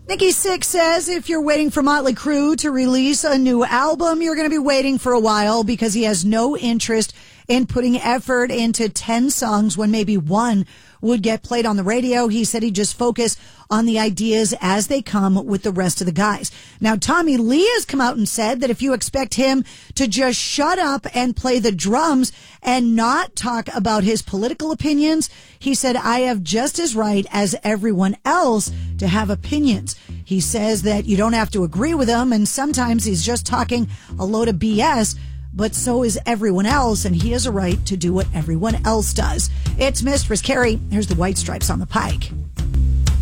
Nikki Sixx says if you're waiting for Motley Crue to release a new album, you're going to be waiting for a while because he has no interest in putting effort into 10 songs when maybe one would get played on the radio. He said he'd just focus on the ideas as they come with the rest of the guys. Now, Tommy Lee has come out and said that if you expect him to just shut up and play the drums and not talk about his political opinions, he said, I have just as right as everyone else to have opinions. He says that you don't have to agree with him, and sometimes he's just talking a load of BS, but so is everyone else, and he has a right to do what everyone else does. It's Mistress Carrie. Here's the White Stripes on the Pike.